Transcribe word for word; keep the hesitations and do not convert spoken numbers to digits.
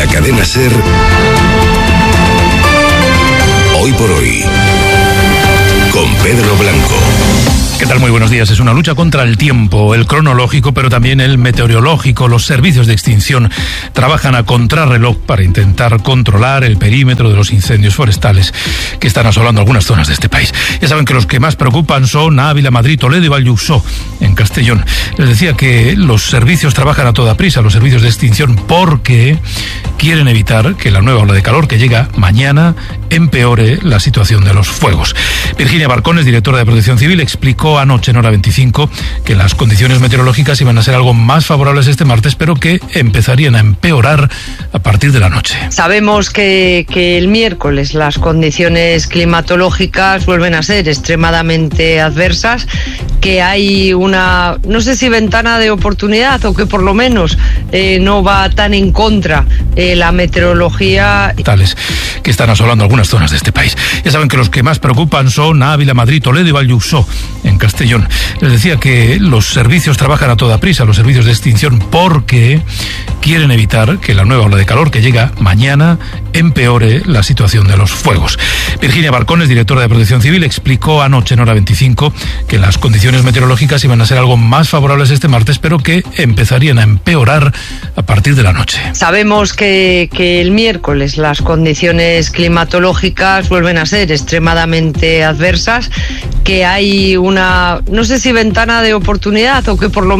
la cadena SER, Hoy por Hoy, con Pedro Blanco. ¿Qué tal? Muy buenos días. Es una lucha contra el tiempo, el cronológico, pero también el meteorológico. Los servicios de extinción trabajan a contrarreloj para intentar controlar el perímetro de los incendios forestales que están asolando algunas zonas de este país. Ya saben que los que más preocupan son Ávila, Madrid, Toledo y Valluzó, en Castellón. Les decía que los servicios trabajan a toda prisa, los servicios de extinción, porque quieren evitar que la nueva ola de calor que llega mañana empeore la situación de los fuegos. Virginia Barcones, directora de Protección Civil, explicó anoche en Hora veinticinco que las condiciones meteorológicas iban a ser algo más favorables este martes, pero que empezarían a empeorar a partir de la noche. Sabemos que, que el miércoles las condiciones climatológicas vuelven a ser extremadamente adversas, que hay una, no sé si ventana de oportunidad o que por lo menos eh, no va tan en contra eh, la meteorología. Tales que están asolando algunas zonas de este país. Ya saben que los que más preocupan son Ávila, Madrid, Toledo y Valluzó, en Castellón. Les decía que los servicios trabajan a toda prisa, los servicios de extinción, porque quieren evitar que la nueva ola de calor que llega mañana empeore la situación de los fuegos. Virginia Barcones, directora de Protección Civil, explicó anoche en Hora veinticinco que las condiciones meteorológicas iban a ser algo más favorables este martes, pero que empezarían a empeorar a partir de la noche. Sabemos que, que el miércoles las condiciones climatológicas vuelven a ser extremadamente adversas, que hay una, no sé si ventana de oportunidad o que por lo